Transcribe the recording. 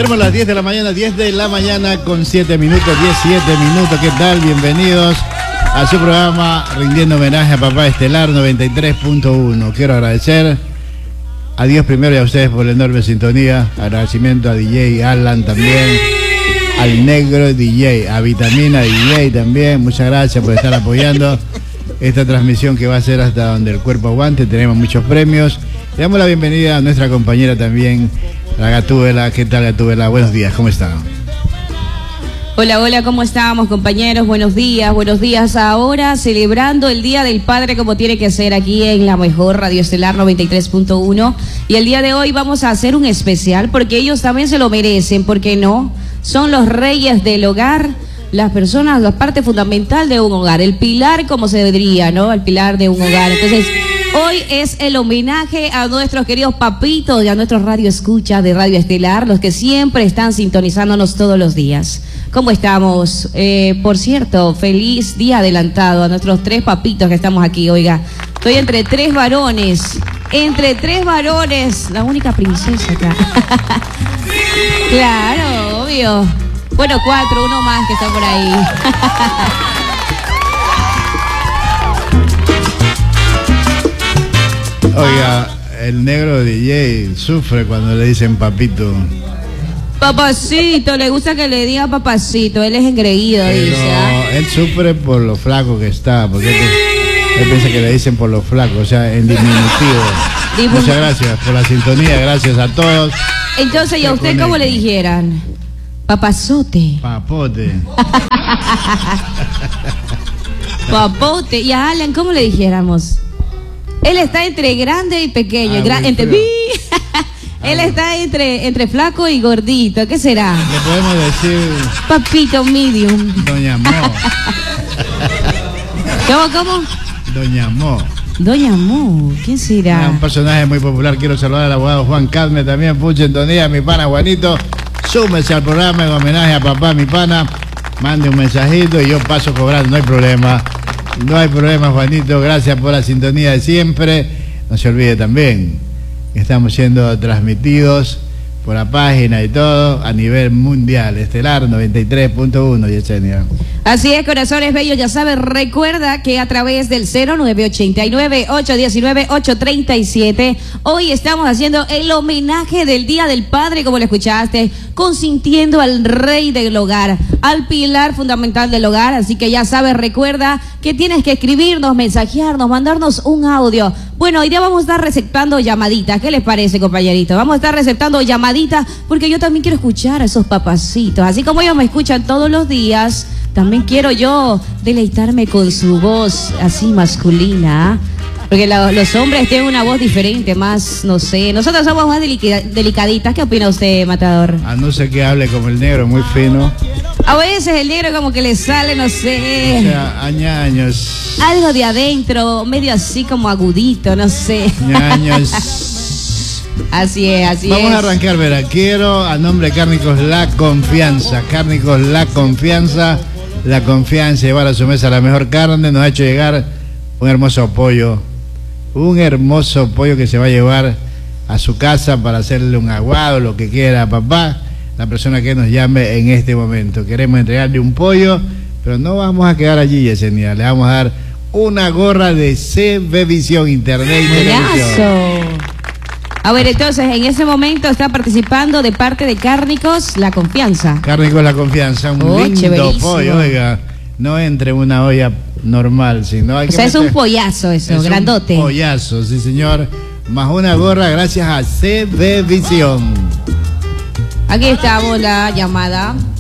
Somos las 10 de la mañana, 10 de la mañana con 7 minutos, 17 minutos. ¿Qué tal? Bienvenidos a su programa rindiendo homenaje a Papá Estelar 93.1. Quiero agradecer a Dios primero y a ustedes por la enorme sintonía. Agradecimiento a DJ Alan también, al Negro DJ, a Vitamina DJ también. Muchas gracias por estar apoyando esta transmisión que va a ser hasta donde el cuerpo aguante. Tenemos muchos premios. Le damos la bienvenida a nuestra compañera también, la Gatúbela. ¿Qué tal, Gatúbela? Buenos días, ¿cómo están? Hola, hola, ¿cómo estamos, compañeros? Buenos días, buenos días. Ahora celebrando el Día del Padre como tiene que ser aquí en la mejor Radio Estelar 93.1. Y el día de hoy vamos a hacer un especial porque ellos también se lo merecen, ¿por qué no? Son los reyes del hogar, las personas, la parte fundamental de un hogar, el pilar, como se diría, ¿no? El pilar de un hogar. Entonces, hoy es el homenaje a nuestros queridos papitos y a nuestros radioescuchas de Radio Estelar, los que siempre están sintonizándonos todos los días. ¿Cómo estamos? Por cierto, feliz día adelantado a nuestros 3 papitos que estamos aquí. Oiga, estoy entre 3 varones, la única princesa acá. Claro, obvio. Bueno, 4, uno más que está por ahí. Oiga, el Negro DJ sufre cuando le dicen papito. Papacito, le gusta que le diga papacito, él es engreído, dice. No, él sufre por lo flaco que está, porque él piensa que le dicen por lo flaco, o sea, en diminutivo. Muchas gracias por la sintonía, gracias a todos. Entonces, ¿y a usted cómo le dijeran? Papazote. Papote. Papote. Y a Alan, ¿cómo le dijéramos? Él está entre grande y pequeño. Él está entre flaco y gordito. ¿Qué será? Le podemos decir... Papito medium. Doña Mo. ¿Cómo? Doña Mo. Doña Mo, ¿quién será? Un personaje muy popular. Quiero saludar al abogado Juan Cadme también. Pucha sintonía, mi pana Juanito. Súmese al programa en homenaje a papá, mi pana. Mande un mensajito y yo paso cobrando. No hay problema. No hay problema, Juanito. Gracias por la sintonía de siempre. No se olvide también que estamos siendo transmitidos por la página y todo a nivel mundial. Estelar 93.1, Yesenia. Así es, corazones bellos, ya sabes, recuerda que a través del 0989-819-837, hoy estamos haciendo el homenaje del Día del Padre, como lo escuchaste, consintiendo al rey del hogar, al pilar fundamental del hogar. Así que ya sabes, recuerda que tienes que escribirnos, mensajearnos, mandarnos un audio. Bueno, hoy día vamos a estar receptando llamaditas. ¿Qué les parece, compañerito? Vamos a estar receptando llamaditas porque yo también quiero escuchar a esos papacitos. Así como ellos me escuchan todos los días, también quiero yo deleitarme con su voz así masculina. Porque los hombres tienen una voz diferente, más, no sé. Nosotros somos más delicaditas. ¿Qué opina usted, Matador? A no ser que hable como el negro, muy fino. A veces el negro como que le sale, no sé. O sea, añaños. Algo de adentro, medio así como agudito, no sé. Añaños. Así es. Vamos a arrancar, verá. Quiero a nombre de Cárnicos La Confianza. Cárnicos La Confianza. La confianza, llevar a su mesa la mejor carne. Nos ha hecho llegar un hermoso pollo. Un hermoso pollo que se va a llevar a su casa para hacerle un aguado, lo que quiera, papá. La persona que nos llame en este momento. Queremos entregarle un pollo, pero no vamos a quedar allí, Yesenia. Le vamos a dar una gorra de CB Visión, Internet y Televisión. A ver, entonces, en ese momento está participando de parte de Cárnicos La Confianza. Cárnicos La Confianza, un lindo chéverísimo pollo, oiga. No entre una olla normal, sino hay que es un pollazo eso, es grandote. Un pollazo, sí señor. Más una gorra gracias a CB Visión. Aquí estamos, la llamada.